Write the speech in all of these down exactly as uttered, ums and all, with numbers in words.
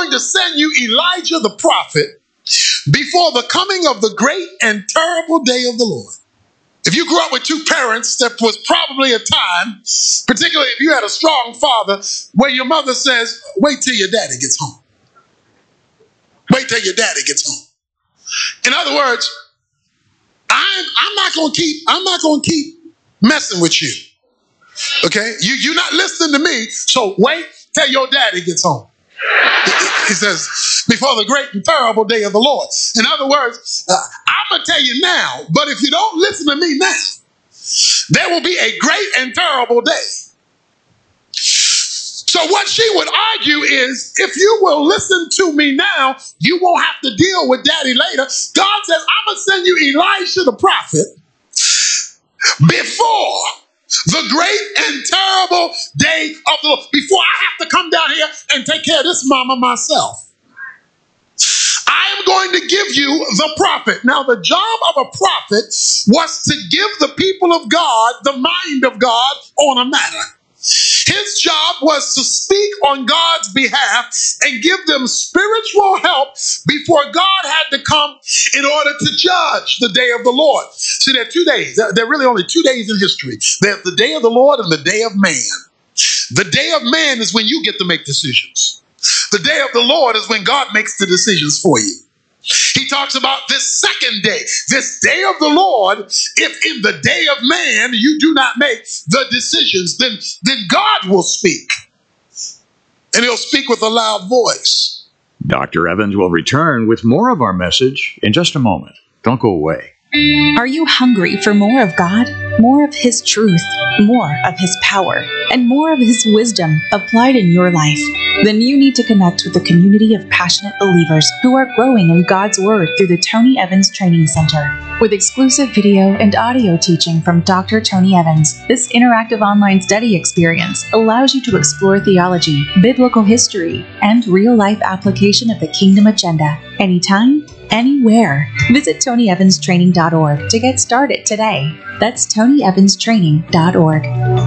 going to send you Elijah the prophet before the coming of the great and terrible day of the Lord. If you grew up with two parents, there was probably a time, particularly if you had a strong father, where your mother says, wait till your daddy gets home. Wait till your daddy gets home. In other words, I'm, I'm not going to keep, I'm not going to keep messing with you. Okay? You, you're not listening to me, so wait till your daddy gets home. He says, before the great and terrible day of the Lord. In other words, uh, I'm going to tell you now, but if you don't listen to me now, there will be a great and terrible day. So what she would argue is, if you will listen to me now, you won't have to deal with daddy later. God says, I'm going to send you Elisha the prophet before the great and terrible day of the Lord, before I have to come down here and take care of this mama myself. I am going to give you the prophet. Now, the job of a prophet was to give the people of God the mind of God on a matter. His job was to speak on God's behalf and give them spiritual help before God had to come in order to judge the day of the Lord. See, there are two days. There are really only two days in history. There's the day of the Lord and the day of man. The day of man is when you get to make decisions. The day of the Lord is when God makes the decisions for you. He talks about this second day, this day of the Lord. If in the day of man you do not make the decisions, then, then God will speak. And he'll speak with a loud voice. Doctor Evans will return with more of our message in just a moment. Don't go away. Are you hungry for more of God? More of His truth, more of His power, and more of His wisdom applied in your life? Then you need to connect with a community of passionate believers who are growing in God's Word through the Tony Evans Training Center. With exclusive video and audio teaching from Doctor Tony Evans, this interactive online study experience allows you to explore theology, biblical history, and real-life application of the kingdom agenda anytime, anywhere. Visit tony evans training dot org to get started today. That's tony evans training dot org.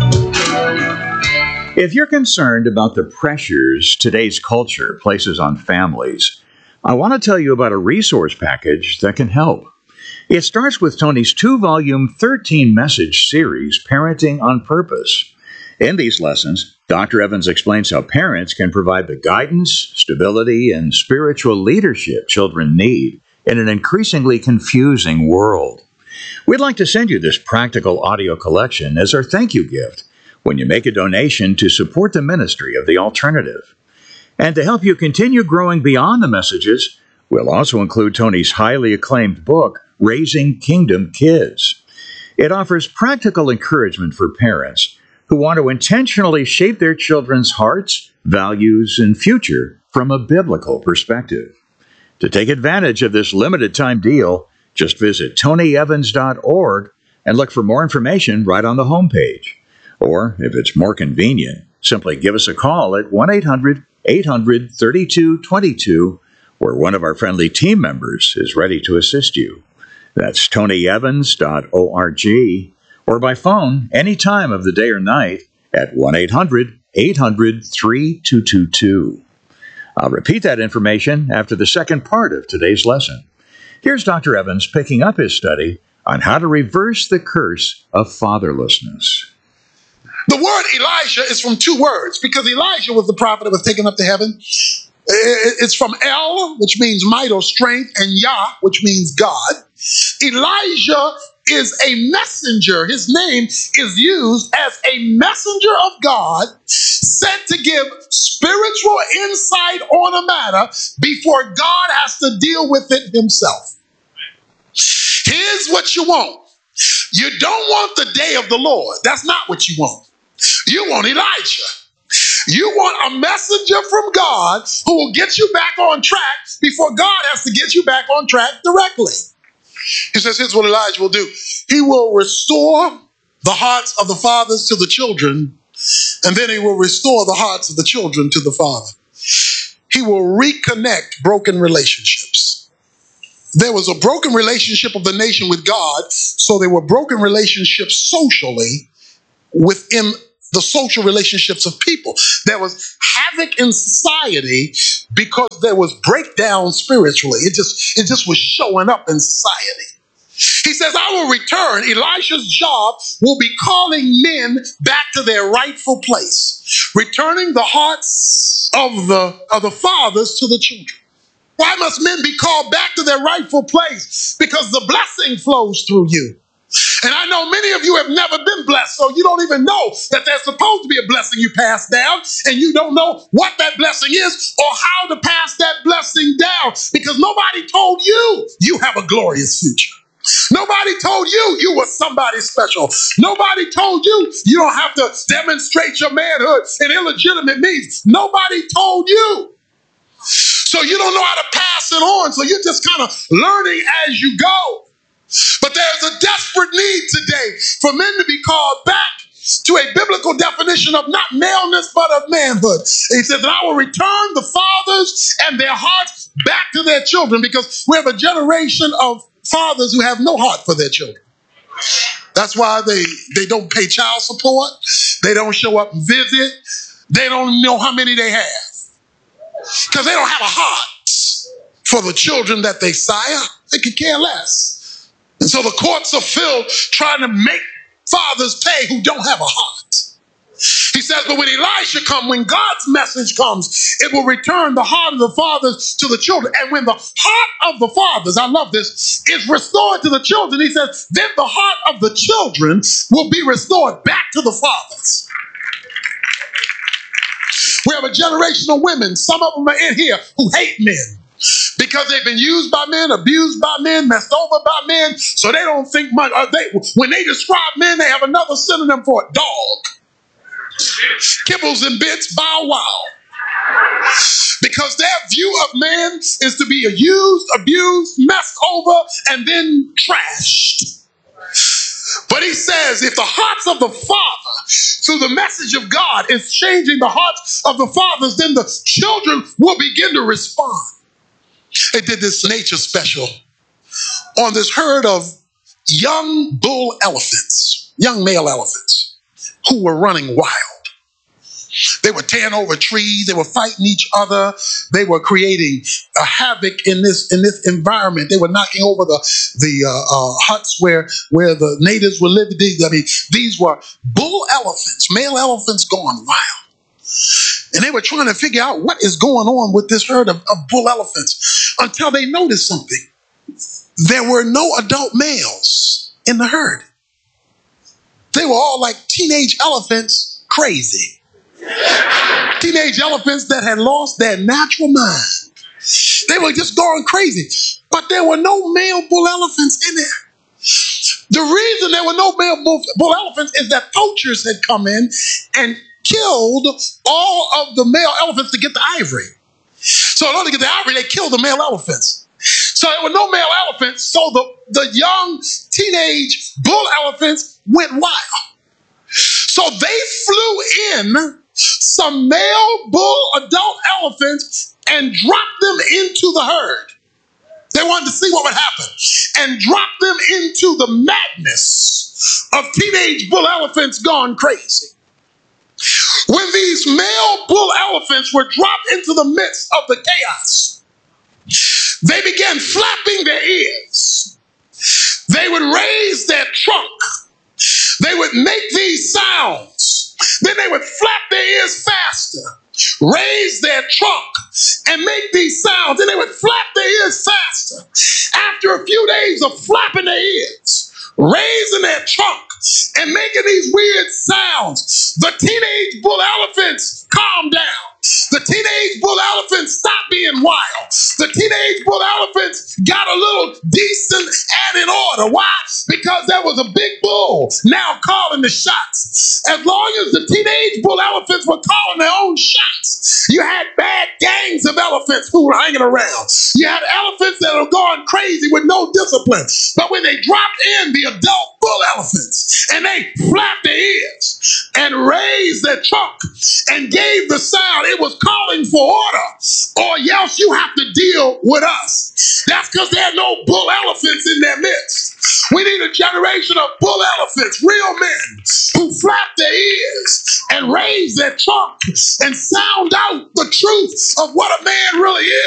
If you're concerned about the pressures today's culture places on families, I want to tell you about a resource package that can help. It starts with Tony's two-volume, thirteen-message series, Parenting on Purpose. In these lessons, Doctor Evans explains how parents can provide the guidance, stability, and spiritual leadership children need in an increasingly confusing world. We'd like to send you this practical audio collection as our thank you gift when you make a donation to support the ministry of The Alternative. And to help you continue growing beyond the messages, we'll also include Tony's highly acclaimed book, Raising Kingdom Kids. It offers practical encouragement for parents who want to intentionally shape their children's hearts, values, and future from a biblical perspective. To take advantage of this limited-time deal, just visit tony evans dot org and look for more information right on the homepage. Or, if it's more convenient, simply give us a call at one eight hundred eight hundred thirty-two twenty-two, where one of our friendly team members is ready to assist you. That's tony evans dot org, or by phone any time of the day or night at one eight hundred eight hundred three two two two. I'll repeat that information after the second part of today's lesson. Here's Doctor Evans picking up his study on how to reverse the curse of fatherlessness. The word Elijah is from two words, because Elijah was the prophet that was taken up to heaven. It's from El, which means might or strength, and Yah, which means God. Elijah is a messenger. His name is used as a messenger of God, sent to give spiritual insight on a matter before God has to deal with it himself. Here's what you want. You don't want the day of the Lord. That's not what you want. You want Elijah. You want a messenger from God who will get you back on track before God has to get you back on track directly. He says, here's what Elijah will do. He will restore the hearts of the fathers to the children, and then he will restore the hearts of the children to the father. He will reconnect broken relationships. There was a broken relationship of the nation with God, so there were broken relationships socially within the social relationships of people. There was havoc in society because there was breakdown spiritually. It just, it just was showing up in society. He says, I will return. Elisha's job will be calling men back to their rightful place, returning the hearts of the, of the fathers to the children. Why must men be called back to their rightful place? Because the blessing flows through you. And I know many of you have never been blessed, so you don't even know that there's supposed to be a blessing you pass down, and you don't know what that blessing is or how to pass that blessing down, because nobody told you you have a glorious future. Nobody told you you were somebody special. Nobody told you you don't have to demonstrate your manhood in illegitimate means. Nobody told you. So you don't know how to pass it on, so you're just kind of learning as you go. But there's a desperate need today for men to be called back to a biblical definition of not maleness, but of manhood. He says that I will return the fathers and their hearts back to their children, because we have a generation of fathers who have no heart for their children. That's why they, they don't pay child support. They don't show up and visit. They don't know how many they have, because they don't have a heart for the children that they sire. They could care less. And so the courts are filled trying to make fathers pay who don't have a heart. He says, but when Elisha comes, when God's message comes, it will return the heart of the fathers to the children. And when the heart of the fathers, I love this, is restored to the children, he says, then the heart of the children will be restored back to the fathers. We have a generation of women, some of them are in here, who hate men because they've been used by men, abused by men, messed over by men, so they don't think much. Uh, they, when they describe men, they have another synonym for a dog. Kibbles and bits, bow wow. Because their view of man is to be used, abused, messed over, and then trashed. But he says, if the hearts of the Father, through the message of God, is changing the hearts of the fathers, then the children will begin to respond. They did this nature special on this herd of young bull elephants, young male elephants, who were running wild. They were tearing over trees. They were fighting each other. They were creating a havoc in this in this environment. They were knocking over the the uh, uh, huts where where the natives were living. I mean, these were bull elephants, male elephants gone wild, and they were trying to figure out what is going on with this herd of, of bull elephants until they noticed something. There were no adult males in the herd. They were all like teenage elephants, crazy. Teenage elephants that had lost their natural mind. They were just going crazy. But there were no male bull elephants in there. The reason there were no male bull, bull elephants is that poachers had come in and killed all of the male elephants to get the ivory. So in order to get the ivory, they killed the male elephants. So there were no male elephants, so the, the young teenage bull elephants went wild. So they flew in some male bull adult elephants and dropped them into the herd. They wanted to see what would happen and dropped them into the madness of teenage bull elephants gone crazy. When these male bull elephants were dropped into the midst of the chaos, they began flapping their ears. They would raise their trunk. They would make these sounds. Then they would flap their ears faster, raise their trunk, and make these sounds. Then they would flap their ears faster. After a few days of flapping their ears, raising their trunk, and making these weird sounds, the teenage bull elephants calmed down. The teenage bull elephants stopped being wild. The teenage bull elephants got a little decent and in order. Why? Because there was a big bull now calling the shots. As long as the teenage bull elephants were calling their own shots, you had bad gangs of elephants who were hanging around. You had elephants that were going crazy with no discipline. But when they dropped in the adult bull elephants and they flapped their ears and raised their trunk and gave the sound, it was calling for order, or else you have to deal with us. That's because there are no bull elephants in their midst. We need a generation of bull elephants, real men who flap their ears and raise their trunk and sound out the truth of what a man really is.